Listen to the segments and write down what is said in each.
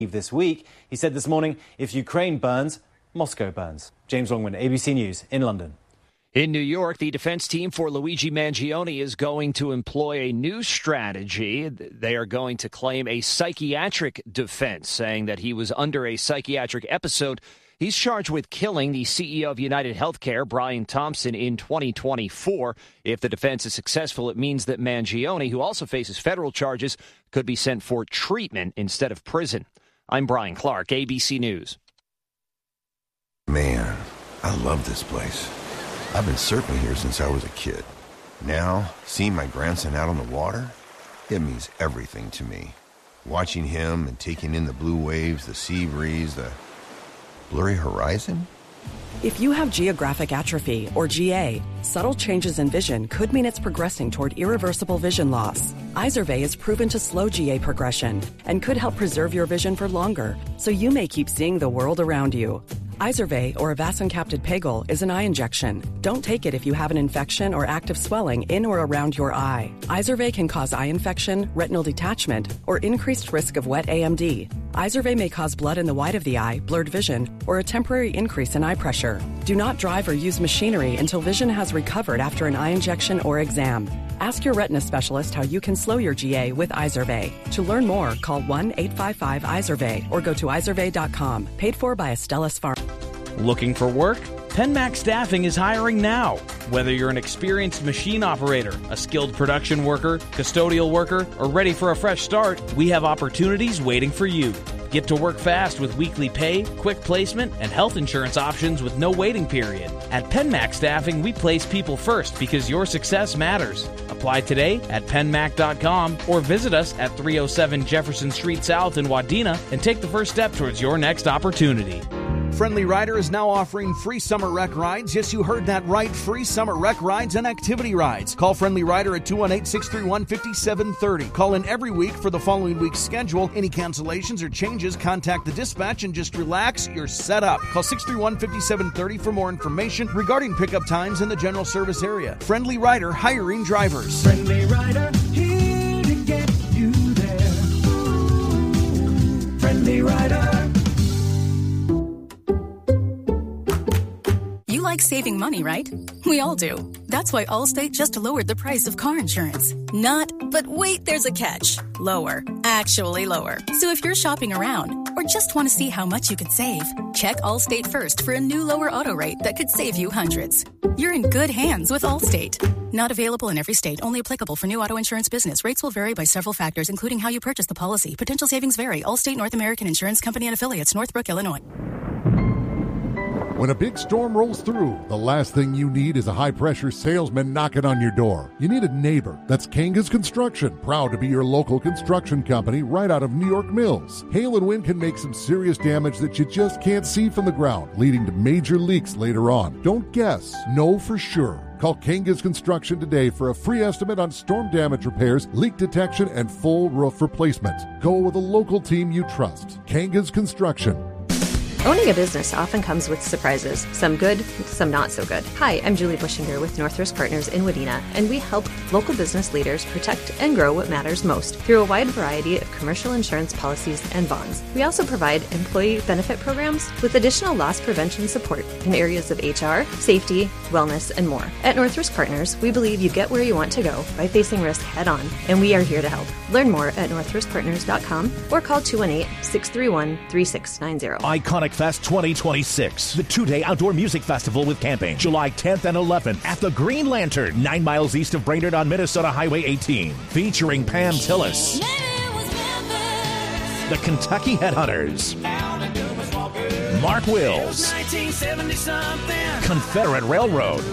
this week. He said this morning, if Ukraine burns, Moscow burns. James Longman, ABC News in London. In New York, the defense team for Luigi Mangione is going to employ a new strategy. They are going to claim a psychiatric defense, saying that he was under a psychiatric episode. He's charged with killing the CEO of United Healthcare, Brian Thompson, in 2024. If the defense is successful, it means that Mangione, who also faces federal charges, could be sent for treatment instead of prison. I'm Brian Clark, ABC News. Man, I love this place. I've been surfing here since I was a kid. Now, seeing my grandson out on the water, it means everything to me. Watching him and taking in the blue waves, the sea breeze, the blurry horizon. If you have geographic atrophy, or GA, subtle changes in vision could mean it's progressing toward irreversible vision loss. Izervay is proven to slow GA progression and could help preserve your vision for longer, so you may keep seeing the world around you. Izervay, or avacincaptad pegol, is an eye injection. Don't take it if you have an infection or active swelling in or around your eye. Izervay can cause eye infection, retinal detachment, or increased risk of wet AMD. Izervay may cause blood in the white of the eye, blurred vision, or a temporary increase in eye pressure. Do not drive or use machinery until vision has recovered after an eye injection or exam. Ask your retina specialist how you can slow your GA with Izervay. To learn more, call 1-855-IZERVAY or go to izervay.com. Paid for by Astellas Pharma. Looking for work? PenMax Staffing is hiring now. Whether you're an experienced machine operator, a skilled production worker, custodial worker, or ready for a fresh start, we have opportunities waiting for you. Get to work fast with weekly pay, quick placement, and health insurance options with no waiting period. At PenMax Staffing, we place people first because your success matters. Apply today at penmac.com or visit us at 307 Jefferson Street South in Wadena and take the first step towards your next opportunity. Friendly Rider is now offering free summer rec rides. Yes, you heard that right. Free summer rec rides and activity rides. Call Friendly Rider at 218-631-5730. Call in every week for the following week's schedule. Any cancellations or changes, contact the dispatch and just relax. You're set up. Call 631-5730 for more information regarding pickup times in the general service area. Friendly Rider, hiring drivers. Friendly Rider, here to get you there. Friendly Rider. You like saving money, right? We all do. That's why Allstate just lowered the price of car insurance. Not, but wait, there's a catch. Lower. Actually lower. So if you're shopping around or just want to see how much you could save, check Allstate first for a new lower auto rate that could save you hundreds. You're in good hands with Allstate. Not available in every state. Only applicable for new auto insurance business. Rates will vary by several factors, including how you purchase the policy. Potential savings vary. Allstate North American Insurance Company and Affiliates, Northbrook, Illinois. When a big storm rolls through, the last thing you need is a high-pressure salesman knocking on your door. You need a neighbor. That's Kangas Construction, proud to be your local construction company right out of New York Mills. Hail and wind can make some serious damage that you just can't see from the ground, leading to major leaks later on. Don't guess. Know for sure. Call Kangas Construction today for a free estimate on storm damage repairs, leak detection, and full roof replacement. Go with a local team you trust. Kangas Construction. Owning a business often comes with surprises, some good, some not so good. Hi, I'm Julie Bushinger with Northrisk Partners in Wadena, and we help local business leaders protect and grow what matters most through a wide variety of commercial insurance policies and bonds. We also provide employee benefit programs with additional loss prevention support in areas of HR, safety, wellness, and more. At Northrisk Partners, we believe you get where you want to go by facing risk head on, and we are here to help. Learn more at northriskpartners.com or call 218-631-3690. Iconic Fest 2026, the two-day outdoor music festival with camping, July 10th and 11th at the Green Lantern, 9 miles east of Brainerd on Minnesota Highway 18, featuring Pam Tillis, the Kentucky Headhunters, Mark Wills, Confederate Railroad,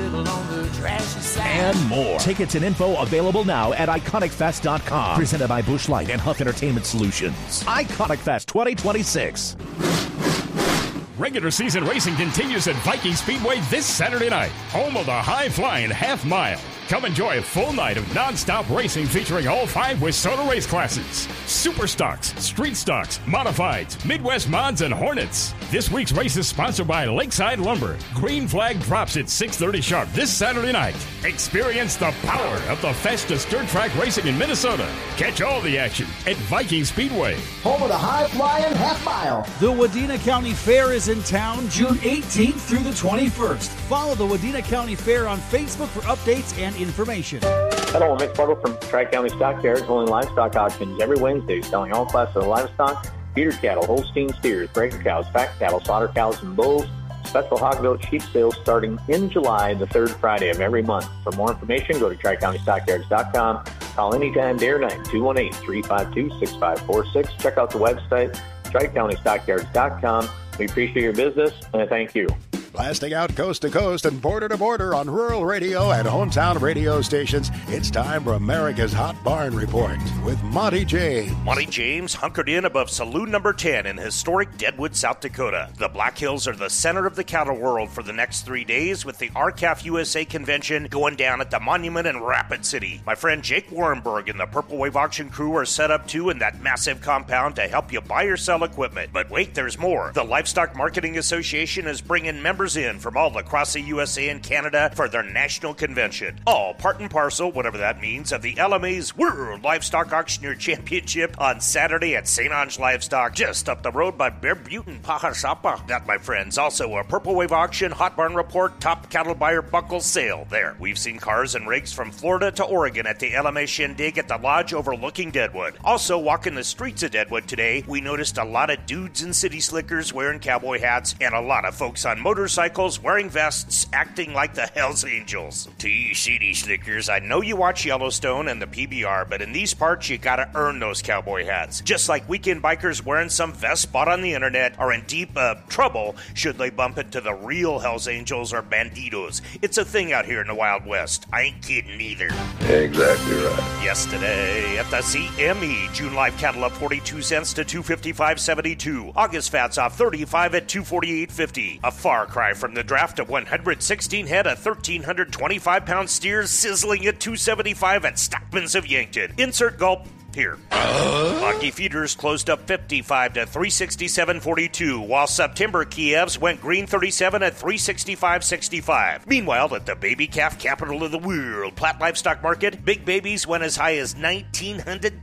and more. Tickets and info available now at IconicFest.com. Presented by Busch Light and Huff Entertainment Solutions. Iconic Fest 2026. Regular season racing continues at Viking Speedway this Saturday night, home of the high-flying half mile. Come enjoy a full night of non-stop racing featuring all 5 WISSOTA race classes. Super Stocks, Street Stocks, Modifieds, Midwest Mods, and Hornets. This week's race is sponsored by Lakeside Lumber. Green flag drops at 6:30 sharp this Saturday night. Experience the power of the fastest dirt track racing in Minnesota. Catch all the action at Viking Speedway. Home of the high-flying half-mile. The Wadena County Fair is in town June 18th through the 21st. Follow the Wadena County Fair on Facebook for updates and information. Hello, I'm Mick Bartle from Tri-County Stockyards, holding livestock auctions every Wednesday, selling all classes of livestock, feeder cattle, Holstein steers, breaker cows, fat cattle, slaughter cows, and bulls. Special hog milk sheep sales starting in July, the third Friday of every month. For more information, go to TriCountyStockyards.com. Call anytime, day or night, 218-352-6546. Check out the website, TriCountyStockyards.com. We appreciate your business, and thank you. Blasting out coast to coast and border to border on rural radio and hometown radio stations, it's time for America's Hot Barn Report with Monty James. Monty James hunkered in above Saloon Number 10 in historic Deadwood, South Dakota. The Black Hills are the center of the cattle world for the next 3 days, with the RCAF USA convention going down at the Monument in Rapid City. My friend Jake Warrenberg and the Purple Wave Auction crew are set up too in that massive compound to help you buy or sell equipment. But wait, there's more. The Livestock Marketing Association is bringing members in from all across the USA and Canada for their national convention. All part and parcel, whatever that means, of the LMA's World Livestock Auctioneer Championship on Saturday at St. Ange Livestock, just up the road by Bear Butte and Pahasapa. That, my friends, also a Purple Wave Auction, Hot Barn Report, Top Cattle Buyer Buckle Sale there. We've seen cars and rigs from Florida to Oregon at the LMA Shindig at the lodge overlooking Deadwood. Also, walking the streets of Deadwood today, we noticed a lot of dudes in city slickers wearing cowboy hats and a lot of folks on motorcycles wearing vests, acting like the Hells Angels. To you city slickers, I know you watch Yellowstone and the PBR, but in these parts, you gotta earn those cowboy hats. Just like weekend bikers wearing some vest bought on the internet are in deep trouble should they bump into the real Hells Angels or Bandidos. It's a thing out here in the Wild West. I ain't kidding either. Exactly right. Yesterday at the CME, June live cattle up 42 cents to $255.72. August fats off 35 at $248.50. A far cry from the draft of 116 head of 1,325-pound steers sizzling at $275 at Stockman's of Yankton. Insert gulp here. Hockey feeders closed up 55 to 367.42, while September Kievs went green 37 at 365.65. Meanwhile, at the baby calf capital of the world, Platt Livestock Market, big babies went as high as $1,900.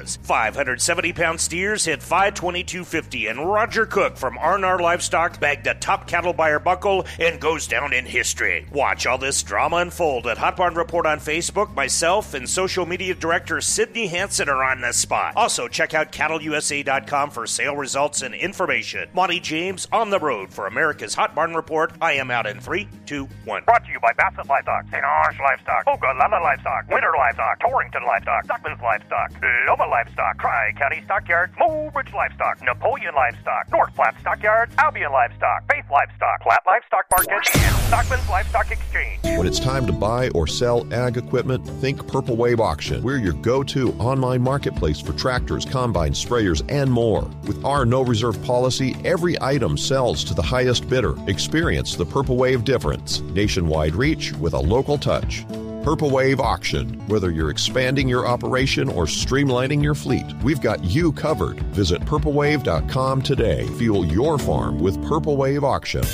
570-pound steers hit $522.50, and Roger Cook from R&R Livestock bagged a top cattle buyer buckle and goes down in history. Watch all this drama unfold at Hot Barn Report on Facebook. Myself and social media director Sydney Hansen are on the spot. Also, check out cattleusa.com for sale results and information. Monty James on the road for America's Hot Barn Report. I am out in 3, 2, 1. Brought to you by Bassett Livestock, St. Ange Livestock, Ogallala Livestock, Winter Livestock, Torrington Livestock, Stockman's Livestock, Loma Livestock, Tri-County Stockyards, Mobridge Livestock, Napoleon Livestock, North Platte Stockyards, Albion Livestock, Faith Livestock, Platte Livestock Market, and Stockman's Livestock Exchange. When it's time to buy or sell ag equipment, think Purple Wave Auction. We're your go-to online marketplace for tractors, combines, sprayers, and more. With our no reserve policy, every item sells to the highest bidder. Experience the Purple Wave difference. Nationwide reach with a local touch. Purple Wave Auction. Whether you're expanding your operation or streamlining your fleet, we've got you covered. Visit purplewave.com today. Fuel your farm with Purple Wave Auction.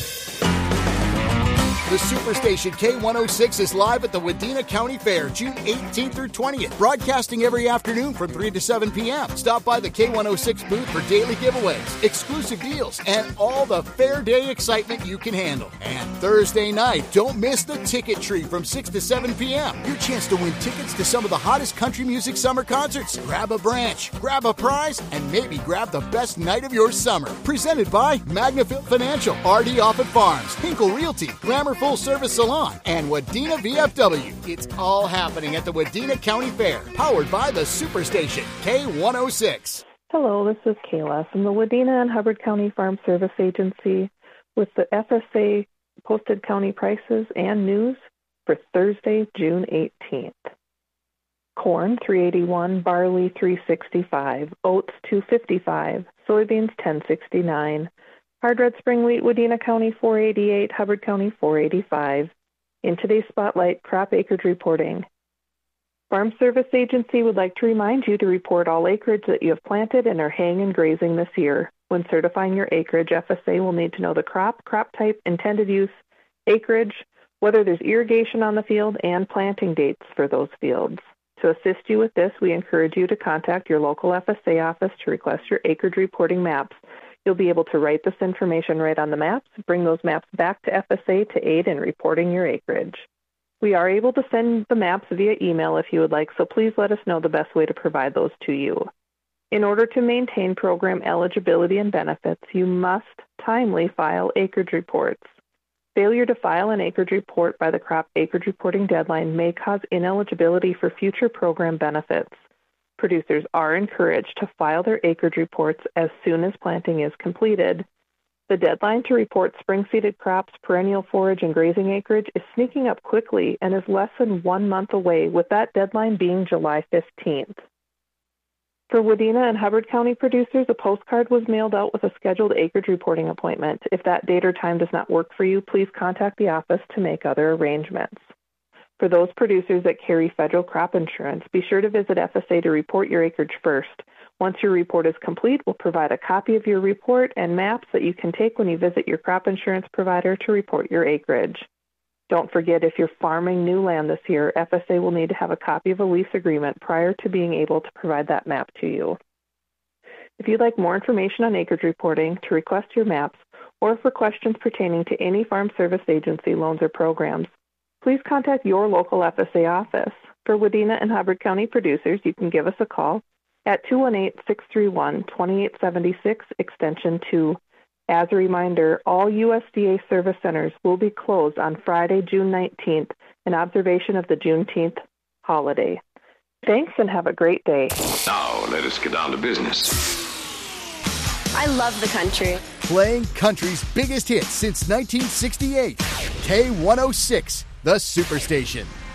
The Superstation K106 is live at the Wadena County Fair, June 18th through 20th, broadcasting every afternoon from 3 to 7 p.m. Stop by the K106 booth for daily giveaways, exclusive deals, and all the fair day excitement you can handle. And Thursday night, don't miss the Ticket Tree from 6 to 7 p.m. Your chance to win tickets to some of the hottest country music summer concerts. Grab a branch, grab a prize, and maybe grab the best night of your summer. Presented by Magnafil Financial, RD Offutt Farms, Hinkle Realty, Glamour Full Service Salon, and Wadena VFW. It's all happening at the Wadena County Fair, powered by the Superstation K106. Hello, this is Kayla from the Wadena and Hubbard County Farm Service Agency with the FSA posted county prices and news for Thursday, June 18th. Corn $3.81, barley $3.65, oats $2.55, soybeans $10.69. Hard red spring wheat, Wadena County $4.88, Hubbard County $4.85. In today's Spotlight, crop acreage reporting. Farm Service Agency would like to remind you to report all acreage that you have planted and are haying and grazing this year. When certifying your acreage, FSA will need to know the crop type, intended use, acreage, whether there's irrigation on the field, and planting dates for those fields. To assist you with this, we encourage you to contact your local FSA office to request your acreage reporting maps. You'll be able to write this information right on the maps, bring those maps back to FSA to aid in reporting your acreage. We are able to send the maps via email if you would like, so please let us know the best way to provide those to you. In order to maintain program eligibility and benefits, you must timely file acreage reports. Failure to file an acreage report by the crop acreage reporting deadline may cause ineligibility for future program benefits. Producers are encouraged to file their acreage reports as soon as planting is completed. The deadline to report spring-seeded crops, perennial forage, and grazing acreage is sneaking up quickly and is less than 1 month away, with that deadline being July 15th. For Wadena and Hubbard County producers, a postcard was mailed out with a scheduled acreage reporting appointment. If that date or time does not work for you, please contact the office to make other arrangements. For those producers that carry federal crop insurance, be sure to visit FSA to report your acreage first. Once your report is complete, we'll provide a copy of your report and maps that you can take when you visit your crop insurance provider to report your acreage. Don't forget, if you're farming new land this year, FSA will need to have a copy of a lease agreement prior to being able to provide that map to you. If you'd like more information on acreage reporting, to request your maps, or for questions pertaining to any Farm Service Agency loans or programs, please contact your local FSA office. For Wadena and Hubbard County producers, you can give us a call at 218-631-2876, extension 2. As a reminder, all USDA service centers will be closed on Friday, June 19th, in observation of the Juneteenth holiday. Thanks and have a great day. Now, let us get down to business. I love the country. Playing country's biggest hits since 1968. K106, the Superstation.